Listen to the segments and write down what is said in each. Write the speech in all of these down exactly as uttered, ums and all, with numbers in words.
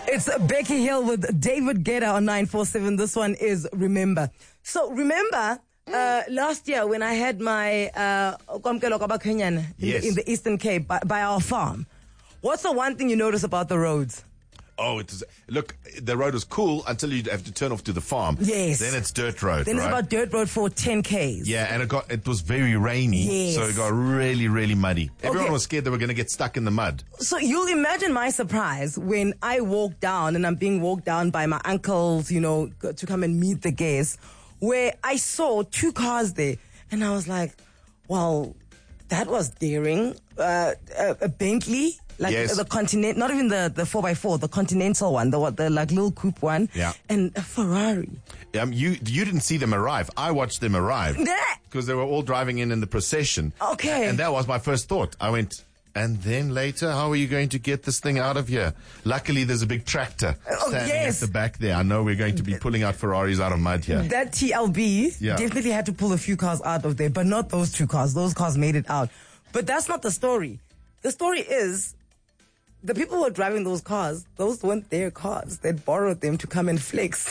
It's Becky Hill with David Guetta on nine four seven. This one is Remember. So remember, uh, last year when I had my uh, in, yes. in the Eastern Cape by, by our farm, what's the one thing you notice about the roads? Oh, it was, look, the road was cool until you have to turn off to the farm. Yes. Then it's dirt road, Then right? it's about dirt road for ten Ks. Yeah, and it got it was very rainy, Yes. so it got really, really muddy. Everyone Okay. was scared they were going to get stuck in the mud. So you'll imagine my surprise when I walk down and I'm being walked down by my uncles, you know, go- to come and meet the guests, where I saw two cars there. And I was like, well, that was daring. Uh, a, a Bentley, like Yes. the Continent, not even the, the four by four, the Continental one, the, the like little coupe one. Yeah. And a Ferrari. Um, you you didn't see them arrive. I watched them arrive Yeah. because they were all driving in in the procession. Okay. And that was my first thought. I went, and then later, how are you going to get this thing out of here? Luckily, there's a big tractor Oh, standing yes. at the back there. I know we're going to be pulling out Ferraris out of mud here. That T L B Yeah. definitely had to pull a few cars out of there, but not those two cars. Those cars made it out. But that's not the story. The story is the people who were driving those cars, those weren't their cars. They borrowed them to come and flex.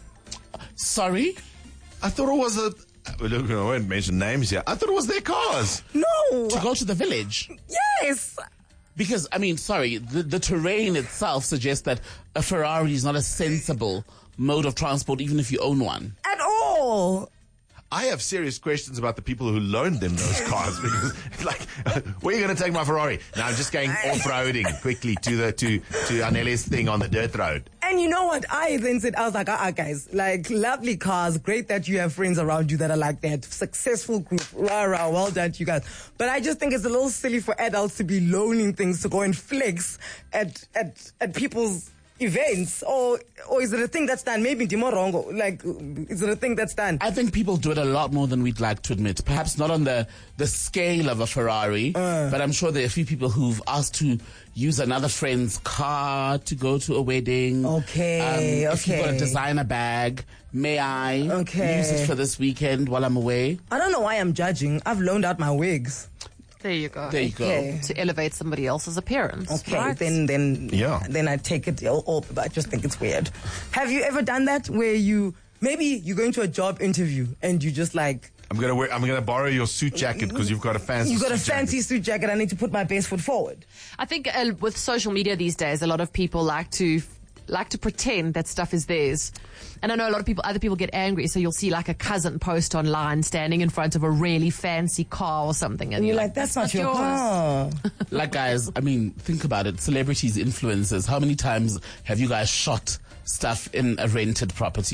Sorry? I thought it was a... Look, I won't mention names here. I thought it was their cars. No. To go to the village? Yes. Because, I mean, sorry, the, the terrain itself suggests that a Ferrari is not a sensible mode of transport, even if you own one. At all. I have serious questions about the people who loaned them those cars because, like, where are you going to take my Ferrari? No, I'm just going off-roading quickly to the to to Anele's thing on the dirt road. And you know what? I then said, I was like, ah, uh-uh, guys, like, lovely cars. Great that you have friends around you that are like that. Successful group. Rah, rah, well done to you guys. But I just think it's a little silly for adults to be loaning things to go and flex at, at, at people's events. Or, or is it a thing that's done? Maybe Dimorongo. Like, is it a thing that's done? I think people do it a lot more than we'd like to admit. Perhaps not on the, the scale of a Ferrari, Uh. but I'm sure there are a few people who've asked to use another friend's car to go to a wedding. Okay, um, If you've got a okay. designer bag, may I Okay. use it for this weekend while I'm away? I don't know why I'm judging. I've loaned out my wigs. There you go. There you go. Okay. To elevate somebody else's appearance. Okay, right? then then Yeah. then I take it. Oh, oh, I just think it's weird. Have you ever done that where you maybe you're going to a job interview and you just like I'm gonna wear, I'm gonna borrow your suit jacket because you've got a fancy. you got a suit fancy jacket. suit jacket? I need to put my best foot forward. I think uh, with social media these days, a lot of people like to like to pretend that stuff is theirs. And I know a lot of people, other people get angry, so you'll see like a cousin post online standing in front of a really fancy car or something, and, And you're like, that's, not, your car. Like, guys, I mean, think about it. Celebrities, influencers, how many times have you guys shot stuff in a rented property?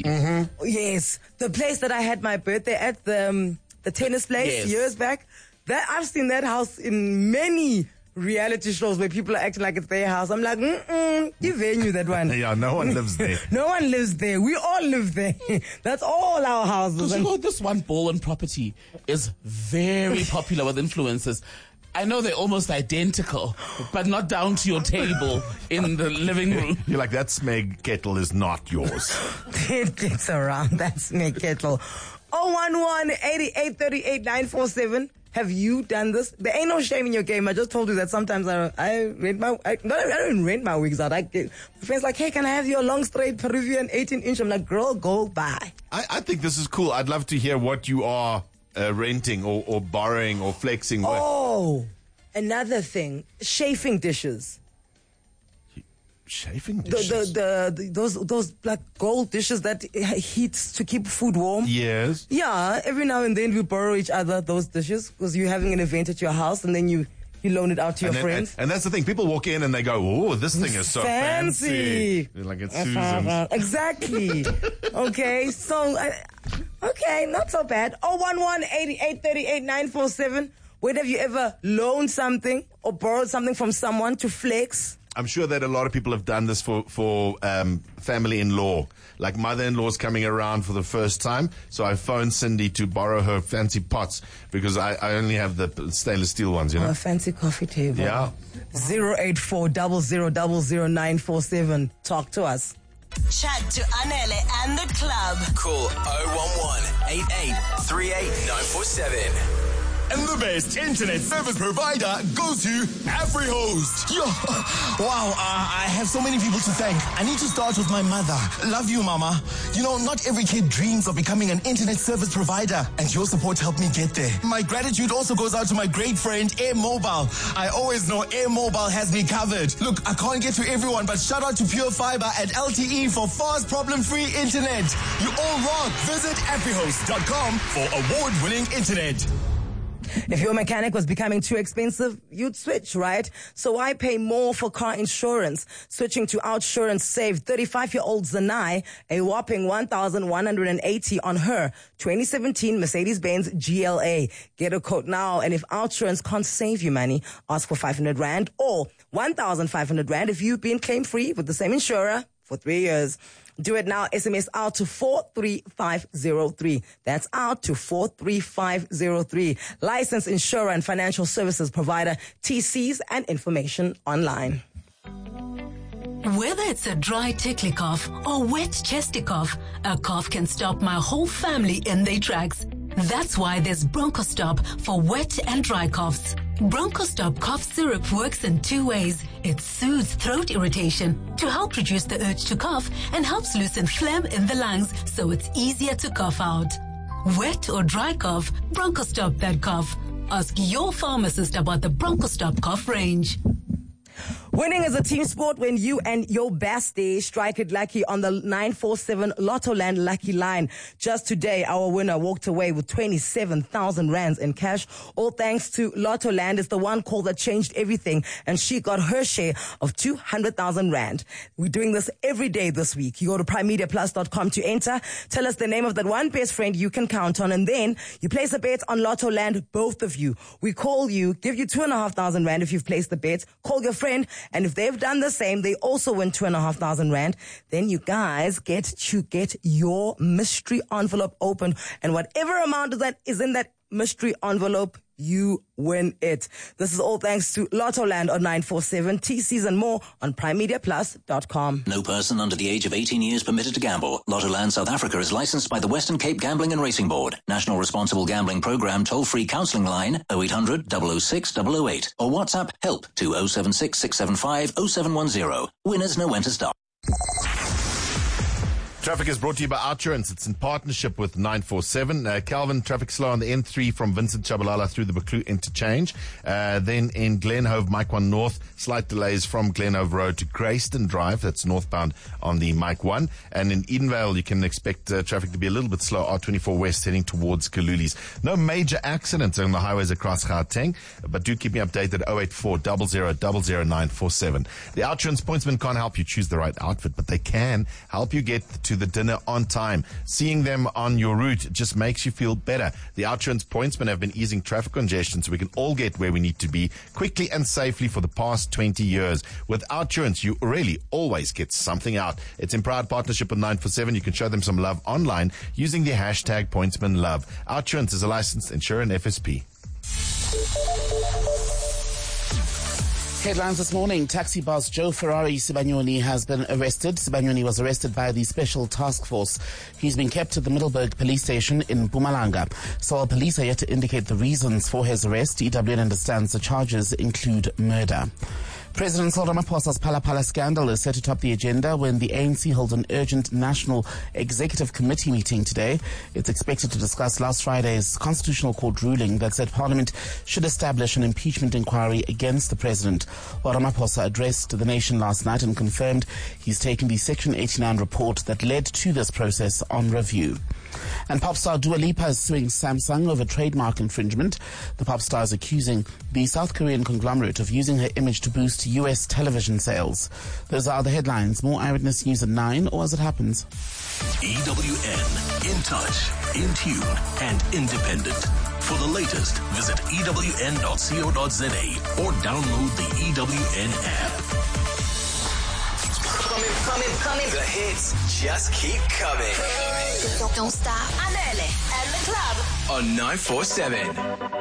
Yes, the place that I had my birthday at, the um, the tennis place Yes. years back. That I've seen that house in many reality shows where people are acting like it's their house. I'm like, mm-mm, you venue that one. Yeah, no one lives there. No one lives there. We all live there. That's all our houses. Because you And- know, this one Bowen property is very popular with influencers. I know they're almost identical, but not down to your table in the living room. You're like, that Smeg kettle is not yours. It gets around. That's Nick Kettle. oh one one, eighty-eight thirty-eight, nine four seven. Have you done this? There ain't no shame in your game. I just told you that sometimes I I rent my I, not, I don't even rent my wigs out. I get my friends like, hey, can I have your long straight Peruvian eighteen inch? I'm like, girl, go buy. I, I think this is cool. I'd love to hear what you are uh, renting or, or borrowing or flexing with. Oh, another thing, chafing dishes. Shaving The, dishes. the, the, the those those like gold dishes that heat to keep food warm. yes. Yeah, every now and then we borrow each other those dishes because you're having an event at your house and then you, you loan it out to And, your then, friends. and, and that's the thing. People walk in and they go, "Oh, this thing is so fancy." Fancy. They're like, it's Susan's. Exactly. Okay, so, uh, okay, not so bad. oh one one, eighty-eight thirty-eight, nine four seven. When have you ever loaned something or borrowed something from someone to flex? I'm sure that a lot of people have done this for, for um, family-in-law. Like mother-in-law's coming around for the first time, so I phoned Cindy to borrow her fancy pots because I, I only have the stainless steel ones, you know? A fancy coffee table. Yeah. zero eight four, zero zero zero zero nine four seven. Talk to us. Chat to Anele and the club. Call oh one one, eight eight three eight nine four seven. And the best internet service provider goes to AfriHost. Yo, wow, uh, I have so many people to thank. I need to start with my mother. Love you, Mama. You know, not every kid dreams of becoming an internet service provider, and your support helped me get there. My gratitude also goes out to my great friend, Air Mobile. I always know Air Mobile has me covered. Look, I can't get to everyone, but shout out to Pure Fiber at L T E for fast, problem-free internet. You all rock. Visit afrihost dot com for award-winning internet. If your mechanic was becoming too expensive, you'd switch, right? So why pay more for car insurance? Switching to Outsurance saved thirty-five-year-old Zanai a whopping one thousand one hundred eighty on her twenty seventeen Mercedes-Benz G L A. Get a quote now, and if Outsurance can't save you money, ask for five hundred rand or one thousand five hundred rand if you've been claim-free with the same insurer for three years. Do it now. S M S out to four three five zero three. That's out to four three five zero three. Licensed insurer and financial services provider. T Cs and information online. Whether it's a dry tickly cough or wet chesty cough, a cough can stop my whole family in their tracks. That's why there's BronchoStop for wet and dry coughs. BronchoStop cough syrup works in two ways. It soothes throat irritation to help reduce the urge to cough and helps loosen phlegm in the lungs so it's easier to cough out. Wet or dry cough, BronchoStop that cough. Ask your pharmacist about the BronchoStop cough range. Winning is a team sport when you and your bestie strike it lucky on the nine four seven Lotto Land Lucky Line. Just today, our winner walked away with twenty-seven thousand rands in cash. All thanks to Lotto Land. It's the one call that changed everything, and she got her share of two hundred thousand rand. We're doing this every day this week. You go to prime media plus dot com to enter. Tell us the name of that one best friend you can count on, and then you place a bet on Lotto Land, both of you. We call you, give you two and a half thousand rand if you've placed the bet. Call your friend, and if they've done the same, they also win two and a half thousand rand. Then you guys get to get your mystery envelope open, and whatever amount that is in that mystery envelope, you win it. This is all thanks to Lotto Land on nine four seven, T Cs and more on prime media plus dot com. No person under the age of eighteen years permitted to gamble. Lotto Land South Africa is licensed by the Western Cape Gambling and Racing Board. National Responsible Gambling Program toll-free counselling line oh eight hundred, double oh six, double oh eight or WhatsApp help to oh seven six, six seven five, oh seven one oh. Winners know when to start. Traffic is brought to you by Outsurance. It's in partnership with nine four seven. Uh, Calvin, traffic slow on the N three from Vincent Chabalala through the Buccleuch interchange. Uh, then in Glenhove, Mike one North, slight delays from Glenhove Road to Grayston Drive. That's northbound on the Mike one. And in Edenvale, you can expect uh, traffic to be a little bit slow. R twenty-four West heading towards Kaluli's. No major accidents on the highways across Gauteng, but do keep me updated. oh eight four, zero zero zero zero nine four seven. The Outsurance pointsman can't help you choose the right outfit, but they can help you get to the dinner on time. Seeing them on your route just makes you feel better. The Outsurance pointsmen have been easing traffic congestion so we can all get where we need to be quickly and safely for the past twenty years. With Outsurance, you really always get something out. It's in proud partnership with nine four seven. You can show them some love online using the hashtag pointsmanlove. Outsurance is a licensed insurer and F S P. Headlines this morning. Taxi boss Joe Ferrari Sibanyoni has been arrested. Sibanyoni was arrested by the Special Task Force. He's been kept at the Middleburg police station in Mpumalanga. So police are yet to indicate the reasons for his arrest. E W N understands the charges include murder. President Cyril Ramaphosa's Phala Phala scandal is set to top the agenda when the A N C holds an urgent National Executive Committee meeting today. It's expected to discuss last Friday's Constitutional Court ruling that said Parliament should establish an impeachment inquiry against the President. While Ramaphosa addressed the nation last night and confirmed he's taken the Section eighty-nine report that led to this process on review. And pop star Dua Lipa is suing Samsung over trademark infringement. The pop star is accusing the South Korean conglomerate of using her image to boost U S television sales. Those are the headlines. More Eyewitness News at nine, or as it happens. E W N, in touch, in tune, and independent. For the latest, visit E W N dot co dot za or download the E W N app. Coming, coming, coming. The hits just keep coming. Don't stop. Anele and the club on nine four seven.